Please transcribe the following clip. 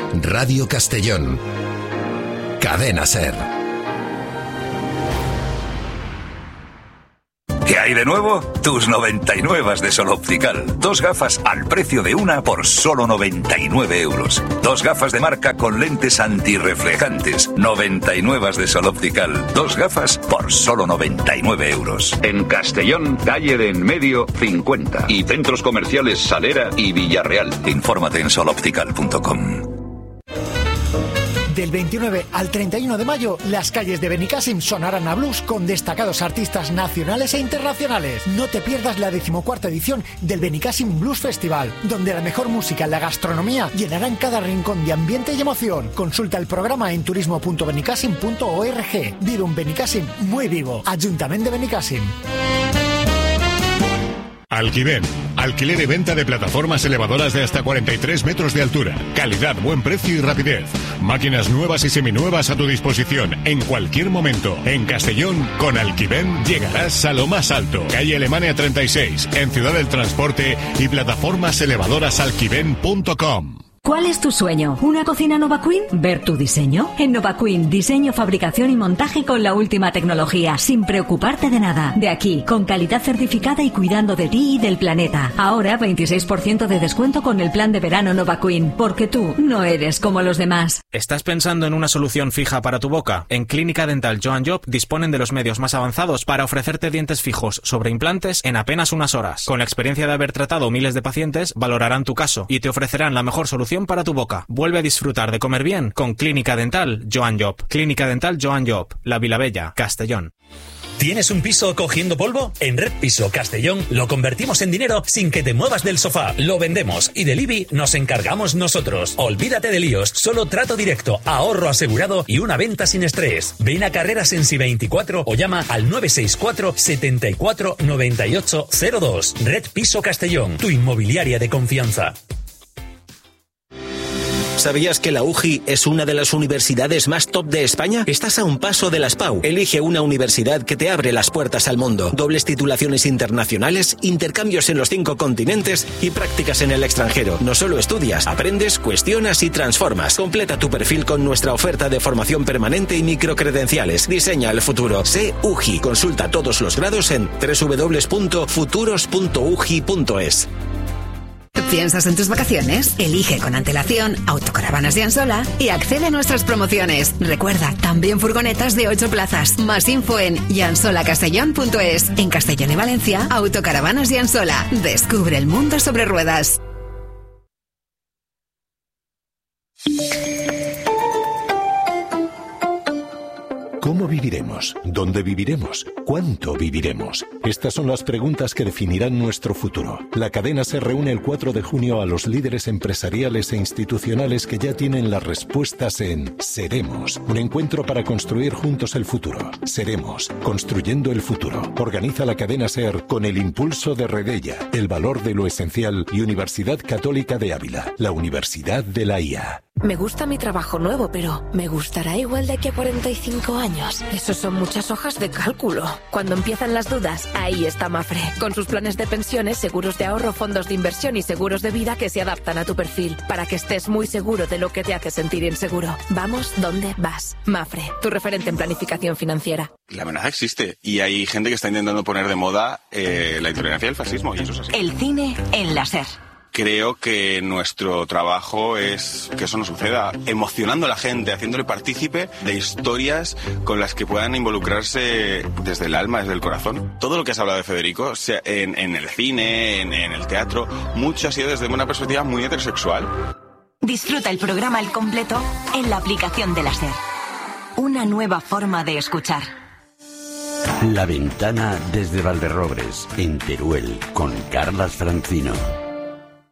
Radio Castellón. Cadena SER. ¿Qué hay de nuevo? Tus 99 de Sol Optical. 2 gafas al precio de una por solo 99 euros. 2 gafas de marca con lentes antirreflejantes. 99 de Sol Optical. 2 gafas por solo 99 euros. En Castellón, calle de Enmedio 50. Y centros comerciales Salera y Villarreal. Infórmate en soloptical.com. Del 29 al 31 de mayo, las calles de Benicàssim sonarán a blues con destacados artistas nacionales e internacionales. No te pierdas la 14ª edición del Benicàssim Blues Festival, donde la mejor música y la gastronomía llenarán cada rincón de ambiente y emoción. Consulta el programa en turismo.benicàssim.org. Vive un Benicàssim muy vivo. Ayuntamiento de Benicàssim. Alquiven, alquiler y venta de plataformas elevadoras de hasta 43 metros de altura. Calidad, buen precio y rapidez. Máquinas nuevas y seminuevas a tu disposición en cualquier momento. En Castellón, con Alquiven llegarás a lo más alto. Calle Alemania 36, en Ciudad del Transporte y plataformas elevadorasalquiven.com. ¿Cuál es tu sueño? ¿Una cocina Nova Queen? ¿Ver tu diseño? En Nova Queen, diseño, fabricación y montaje con la última tecnología, sin preocuparte de nada. De aquí, con calidad certificada y cuidando de ti y del planeta. Ahora, 26% de descuento con el plan de verano Nova Queen, porque tú no eres como los demás. ¿Estás pensando en una solución fija para tu boca? En Clínica Dental Joan Job disponen de los medios más avanzados para ofrecerte dientes fijos sobre implantes en apenas unas horas. Con la experiencia de haber tratado miles de pacientes, valorarán tu caso y te ofrecerán la mejor solución para tu boca. Vuelve a disfrutar de comer bien con Clínica Dental Joan Job. Clínica Dental Joan Job, La Vilavella, Castellón. ¿Tienes un piso cogiendo polvo? En Red Piso Castellón lo convertimos en dinero sin que te muevas del sofá. Lo vendemos y del IBI nos encargamos nosotros. Olvídate de líos, solo trato directo, ahorro asegurado y una venta sin estrés. Ven a Carreras en Si24 o llama al 964 74 98 02. Red Piso Castellón, tu inmobiliaria de confianza. ¿Sabías que la UJI es una de las universidades más top de España? Estás a un paso de las PAU. Elige una universidad que te abre las puertas al mundo. Dobles titulaciones internacionales, intercambios en los 5 continentes y prácticas en el extranjero. No solo estudias, aprendes, cuestionas y transformas. Completa tu perfil con nuestra oferta de formación permanente y microcredenciales. Diseña el futuro. Sé UJI. Consulta todos los grados en www.futuros.uji.es. ¿Piensas en tus vacaciones? Elige con antelación Autocaravanas de Ansola y accede a nuestras promociones. Recuerda, también furgonetas de 8 plazas. Más info en yansolacastellón.es. En Castellón y Valencia, Autocaravanas de Ansola. Descubre el mundo sobre ruedas. ¿Cómo viviremos? ¿Dónde viviremos? ¿Cuánto viviremos? Estas son las preguntas que definirán nuestro futuro. La cadena se reúne el 4 de junio a los líderes empresariales e institucionales que ya tienen las respuestas en Seremos, un encuentro para construir juntos el futuro. Seremos, construyendo el futuro. Organiza la cadena SER con el impulso de Redella, el valor de lo esencial y Universidad Católica de Ávila, la Universidad de la IA. Me gusta mi trabajo nuevo, pero ¿me gustará igual de aquí a 45 años? Eso son muchas hojas de cálculo. Cuando empiezan las dudas, ahí está Mafre. Con sus planes de pensiones, seguros de ahorro, fondos de inversión y seguros de vida que se adaptan a tu perfil, para que estés muy seguro de lo que te hace sentir inseguro. Vamos donde vas. Mafre, tu referente en planificación financiera. La amenaza existe y hay gente que está intentando poner de moda la intolerancia al fascismo y eso es así. El cine en la SER. Creo que nuestro trabajo es que eso no suceda, emocionando a la gente, haciéndole partícipe de historias con las que puedan involucrarse desde el alma, desde el corazón. Todo lo que has hablado de Federico, sea en el cine, en el teatro, mucho ha sido desde una perspectiva muy heterosexual. Disfruta el programa al completo en la aplicación de la SER. Una nueva forma de escuchar. La Ventana desde Valderrobres, en Teruel, con Carlas Francino.